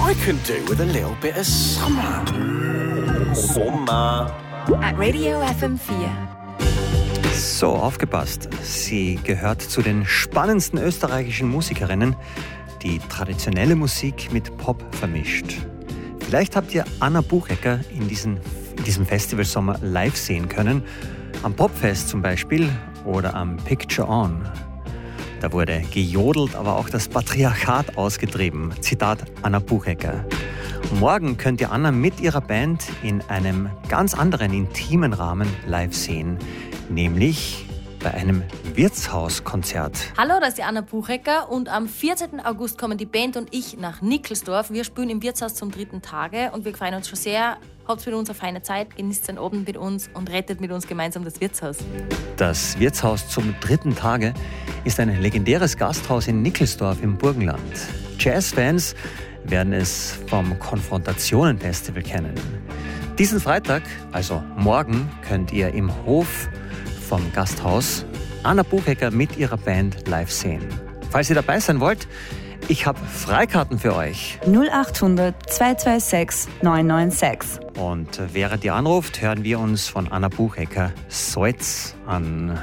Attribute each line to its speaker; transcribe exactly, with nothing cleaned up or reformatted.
Speaker 1: I can do with a little bit of summer.
Speaker 2: Sommer.
Speaker 3: At Radio F M vier.
Speaker 4: So, aufgepasst. Sie gehört zu den spannendsten österreichischen Musikerinnen, die traditionelle Musik mit Pop vermischt. Vielleicht habt ihr Anna Buchecker in, diesen, in diesem Festivalsommer live sehen können. Am Popfest zum Beispiel oder am Picture On. Da wurde gejodelt, aber auch das Patriarchat ausgetrieben. Zitat Anna Buchecker. Morgen könnt ihr Anna mit ihrer Band in einem ganz anderen, intimen Rahmen live sehen. Nämlich bei einem Wirtshauskonzert.
Speaker 5: Hallo, das ist die Anna Buchecker und am vierzehnten August kommen die Band und ich nach Nickelsdorf. Wir spielen im Wirtshaus zum dritten Tage und wir freuen uns schon sehr. Habt mit uns eine feine Zeit, genießt den Abend mit uns und rettet mit uns gemeinsam das Wirtshaus.
Speaker 4: Das Wirtshaus zum dritten Tage ist ein legendäres Gasthaus in Nickelsdorf im Burgenland. Jazzfans werden es vom Konfrontationen-Festival kennen. Diesen Freitag, also morgen, könnt ihr im Hof vom Gasthaus Anna Buchecker mit ihrer Band live sehen. Falls ihr dabei sein wollt, ich habe Freikarten für euch.
Speaker 3: null acht hundert zwei zwei sechs neun neun sechs.
Speaker 4: Und während ihr anruft, hören wir uns von Anna Buchecker Salz an.